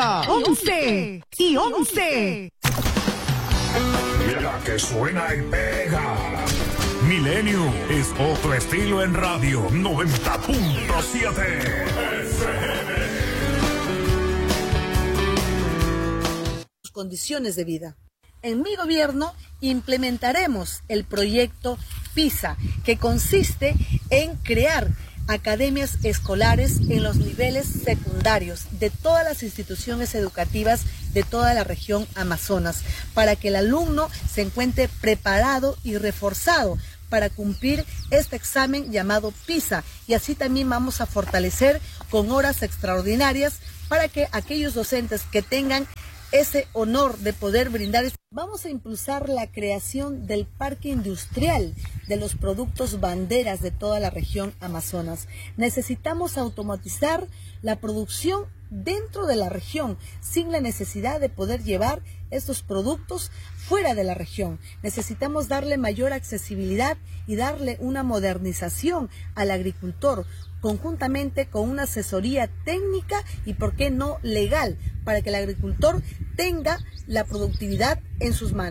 Pisa 11 y 11. La que suena y pega. Milenio es otro estilo en radio 90.7. Condiciones de vida. En mi gobierno implementaremos el proyecto PISA, que consiste en crear academias escolares en los niveles secundarios de todas las instituciones educativas de toda la región Amazonas, para que el alumno se encuentre preparado y reforzado para cumplir este examen llamado PISA, y así también vamos a fortalecer con horas extraordinarias para que aquellos docentes que tengan ese honor de poder brindar. Vamos a impulsar la creación del parque industrial de los productos banderas de toda la región Amazonas. Necesitamos automatizar la producción dentro de la región, sin la necesidad de poder llevar estos productos fuera de la región. Necesitamos darle mayor accesibilidad y darle una modernización al agricultor, conjuntamente con una asesoría técnica y, por qué no, legal, para que el agricultor tenga la productividad en sus manos.